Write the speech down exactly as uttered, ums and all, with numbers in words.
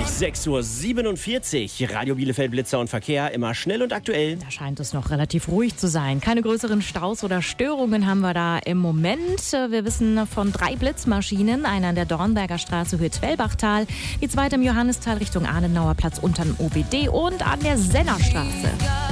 sechs Uhr siebenundvierzig, Radio Bielefeld Blitzer und Verkehr, immer schnell und aktuell. Da scheint es noch relativ ruhig zu sein. Keine größeren Staus oder Störungen haben wir da im Moment. Wir wissen von drei Blitzmaschinen, einer an der Dornberger Straße Höhe Twellbachtal, die zweite im Johannistal Richtung Adenauer Platz unterm O B D und an der Sennerstraße.